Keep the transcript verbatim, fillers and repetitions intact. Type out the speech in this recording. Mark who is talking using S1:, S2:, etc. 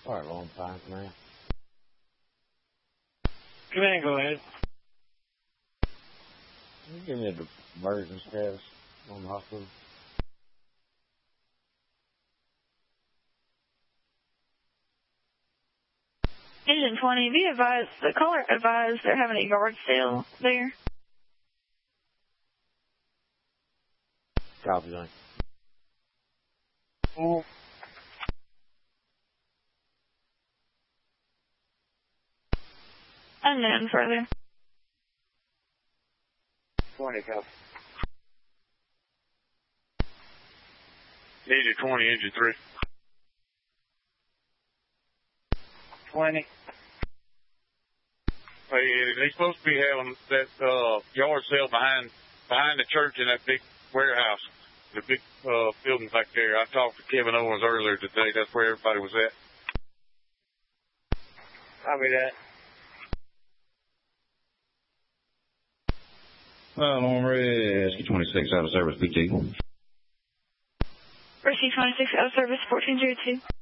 S1: All right, long time, man.
S2: Come in, go ahead.
S1: Can you give me the diversion status on the hospital?
S3: Engine twenty, be advised, the caller advised they're having a yard sale there.
S1: Copy that.
S2: Oh.
S3: Unknown further.
S2: twenty, copy. Needed twenty, engine three. twenty. Hey, they supposed to be having that uh, yard sale behind behind the church in that big warehouse, the big uh, building back there. I talked to Kevin Owens earlier today. That's where everybody was at. Copy that.
S4: Um, on Rescue twenty-six out of service, P T.
S3: Rescue twenty-six out of service, fourteen zero two.